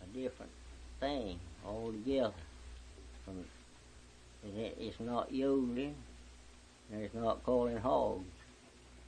a different thing altogether. It's not yodeling, and it's not calling hogs.